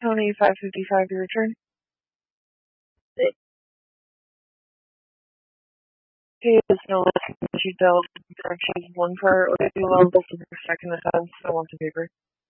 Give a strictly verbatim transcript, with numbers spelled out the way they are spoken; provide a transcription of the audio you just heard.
Tony, five fifty-five to return. Okay, there's no list. She dealt directions one for O W level for the second offense. I want the paper.